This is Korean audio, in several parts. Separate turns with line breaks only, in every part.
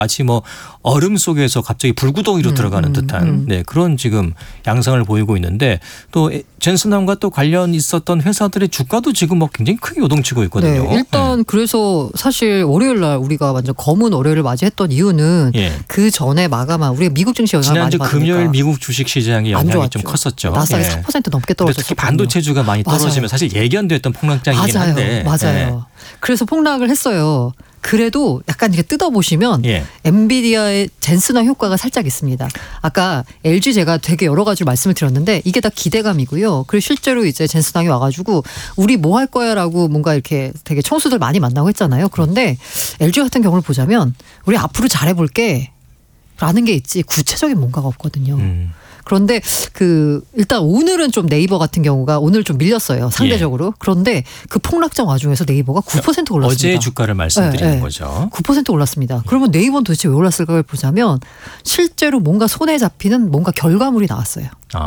마치 뭐 얼음 속에서 갑자기 불구덩이로 들어가는 듯한 네, 그런 지금 양상을 보이고 있는데 또 젠슨함과 또 관련 있었던 회사들의 주가도 지금 뭐 굉장히 크게 요동치고 있거든요.
네, 일단 그래서 사실 월요일 날 우리가 완전 검은 월요일을 맞이했던 이유는 그 전에 마감한 우리가 미국 증시 영향을 많이 받으니까.
지난주 금요일 미국 주식시장의 영향이 좀 컸었죠.
나스닥이 4% 넘게 떨어졌어요.
특히 반도체주가 많이 떨어지면 사실 예견됐던 폭락장이긴 한데.
맞아요. 그래서 폭락을 했어요. 그래도 약간 이렇게 뜯어보시면 엔비디아의 젠슨화 효과가 살짝 있습니다. 아까 LG 제가 되게 여러 가지 말씀을 드렸는데 이게 다 기대감이고요. 그리고 실제로 이제 젠슨왕이 와가지고 우리 뭐 할 거야라고 뭔가 이렇게 되게 총수들 많이 만나고 했잖아요. 그런데 LG 같은 경우를 보자면 우리 앞으로 잘해볼게 라는 게 있지 구체적인 뭔가가 없거든요. 그런데 일단 오늘은 좀 네이버 같은 경우가 오늘 좀 밀렸어요. 상대적으로. 그런데 그 폭락장 와중에서 네이버가 9% 올랐습니다.
어제의 주가를 말씀드리는 거죠.
9% 올랐습니다. 그러면 네이버는 도대체 왜 올랐을까를 보자면 실제로 뭔가 손에 잡히는 뭔가 결과물이 나왔어요.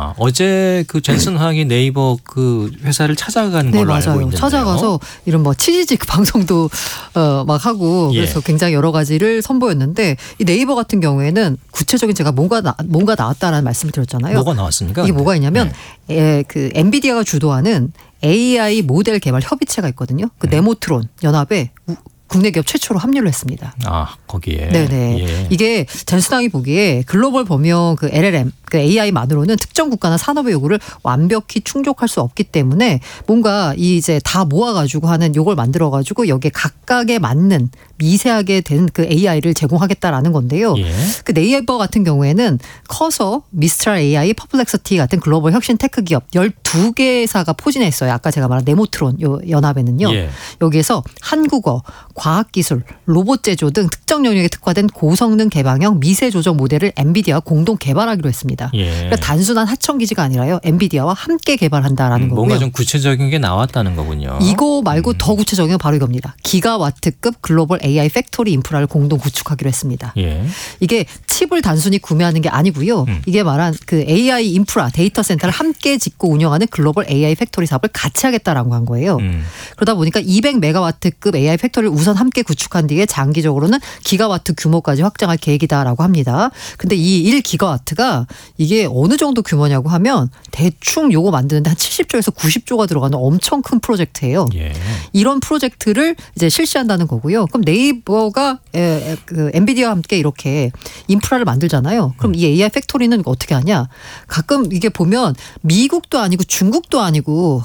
어제 그 젠슨 황이 네이버 그 회사를 찾아간 걸로 알고 있는데요.
찾아가서 이런 뭐 치지직 방송도 막 하고 그래서 굉장히 여러 가지를 선보였는데 이 네이버 같은 경우에는 구체적인 제가 뭔가 나왔다라는 말씀을 드렸잖아요.
뭐가 나왔습니까?
이게 뭐가 있냐면 그 엔비디아가 주도하는 AI 모델 개발 협의체가 있거든요. 그 네모트론 연합에 국내 기업 최초로 합류를 했습니다.
거기에.
네네. 이게 젠슨왕이 보기에 글로벌 범용 그 LLM, 그 AI만으로는 특정 국가나 산업의 요구를 완벽히 충족할 수 없기 때문에 뭔가 이제 다 모아가지고 하는 요걸 만들어가지고 여기에 각각에 맞는 미세하게 된 그 AI를 제공하겠다라는 건데요. 그 네이버 같은 경우에는 커서, 미스트랄 AI, 퍼플렉서티 같은 글로벌 혁신 테크 기업 12개사가 포진해 있어요. 아까 제가 말한 네모트론 요 연합에는요. 여기에서 한국어, 과학기술, 로봇 제조 등 특정 영역에 특화된 고성능 개방형 미세 조정 모델을 엔비디아와 공동 개발하기로 했습니다. 그러니까 단순한 하청 기지가 아니라요. 엔비디아와 함께 개발한다라는 거고요.
뭔가 좀 구체적인 게 나왔다는 거군요.
이거 말고 더 구체적인 건 바로 이겁니다. 기가와트급 글로벌 AI 팩토리 인프라를 공동 구축하기로 했습니다. 이게 칩을 단순히 구매하는 게 아니고요. 이게 말한 그 AI 인프라 데이터 센터를 함께 짓고 운영하는 글로벌 AI 팩토리 사업을 같이 하겠다라고 한 거예요. 그러다 보니까 200메가와트급 AI 팩토리를 우선 함께 구축한 뒤에 장기적으로는 기가와트 규모까지 확장할 계획이다라고 합니다. 근데 이 1기가와트가 이게 어느 정도 규모냐고 하면 대충 요거 만드는데 한 70조에서 90조가 들어가는 엄청 큰 프로젝트예요. 이런 프로젝트를 이제 실시한다는 거고요. 그럼 네이버가 그 엔비디아와 함께 이렇게 인프라를 만들잖아요. 그럼 이 AI 팩토리는 어떻게 하냐? 가끔 이게 보면 미국도 아니고 중국도 아니고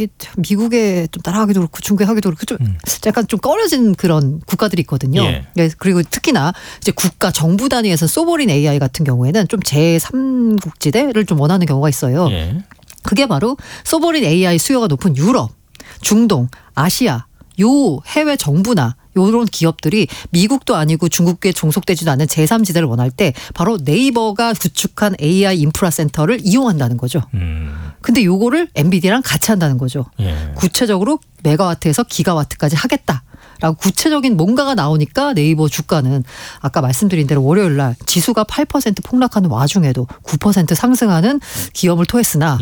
미국에 좀 따라하기도 그렇고 중국에 하기도 그렇고 좀 약간 좀 꺼려진 그런 국가들이 있거든요. 그리고 특히나 이제 국가 정부 단위에서 소버린 AI 같은 경우에는 좀 제3국지대를 좀 원하는 경우가 있어요. 그게 바로 소버린 AI 수요가 높은 유럽, 중동, 아시아 요 해외 정부나 요런 기업들이 미국도 아니고 중국에 종속되지도 않은 제3지대를 원할 때 바로 네이버가 구축한 AI 인프라 센터를 이용한다는 거죠. 근데 요거를 엔비디아랑 같이 한다는 거죠. 구체적으로 메가와트에서 기가와트까지 하겠다. 라고 구체적인 뭔가가 나오니까 네이버 주가는 아까 말씀드린 대로 월요일 날 지수가 8% 폭락하는 와중에도 9% 상승하는 기업을 토했으나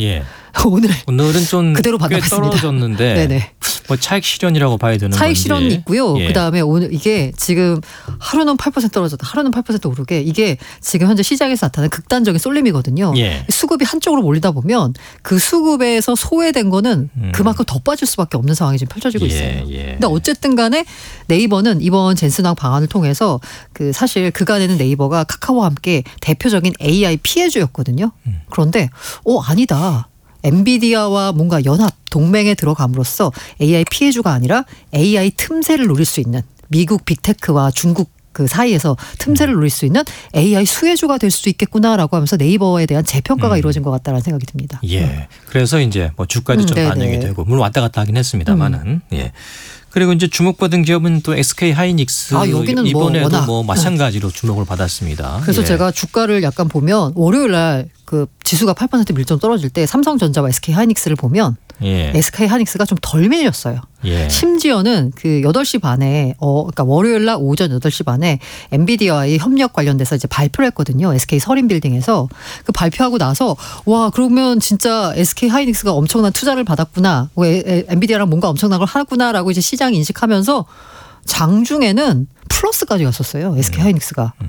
오늘은
좀
그대로
꽤
반납했습니다.
떨어졌는데
네네.
뭐 차익 실현이라고 봐야 되는
차익
건지.
실현이 있고요. 그다음에 오늘 이게 지금 하루는 8% 떨어졌다. 하루는 8% 오르게 이게 지금 현재 시장에서 나타나는 극단적인 쏠림이거든요. 수급이 한쪽으로 몰리다 보면 그 수급에서 소외된 거는 그만큼 더 빠질 수밖에 없는 상황이 지금 펼쳐지고 있어요. 근데 어쨌든 간에 네이버는 이번 젠슨왕 방안을 통해서 그 사실 그간에는 네이버가 카카오와 함께 대표적인 AI 피해주였거든요. 그런데 아니다. 엔비디아와 뭔가 연합 동맹에 들어감으로써 AI 피해주가 아니라 AI 틈새를 노릴 수 있는 미국 빅테크와 중국 그 사이에서 틈새를 노릴 수 있는 AI 수혜주가 될 수도 있겠구나라고 하면서 네이버에 대한 재평가가 이루어진 것 같다는 생각이 듭니다.
그래서 이제 뭐 주가도 좀 반영이 되고 물론 왔다 갔다 하긴 했습니다만은. 그리고 이제 주목받은 기업은 또 SK 하이닉스
여기는
이번에도 뭐 마찬가지로 주목을 받았습니다.
그래서 제가 주가를 약간 보면 월요일 날 그 지수가 8% 밀점 떨어질 때 삼성전자와 SK 하이닉스를 보면 SK 하이닉스가 좀 덜 밀렸어요. 심지어는 그 8시 반에 그러니까 월요일 날 오전 8시 반에 엔비디아와의 협력 관련돼서 이제 발표를 했거든요. SK 서린 빌딩에서 그 발표하고 나서 와 그러면 진짜 SK 하이닉스가 엄청난 투자를 받았구나. 엔비디아랑 뭔가 엄청난 걸 하구나라고 이제 시장이 인식하면서 장중에는 플러스까지 갔었어요. SK 하이닉스가.